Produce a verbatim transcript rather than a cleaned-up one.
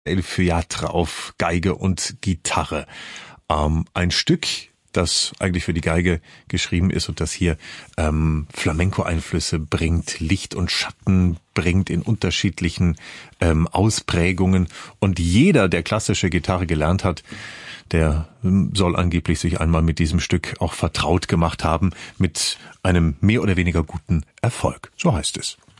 El Feuillatre auf Geige und Gitarre. Ähm, ein Stück, das eigentlich für die Geige geschrieben ist und das hier ähm, Flamenco-Einflüsse bringt, Licht und Schatten bringt in unterschiedlichen ähm, Ausprägungen. Und jeder, der klassische Gitarre gelernt hat, der soll angeblich sich einmal mit diesem Stück auch vertraut gemacht haben, mit einem mehr oder weniger guten Erfolg. So heißt es.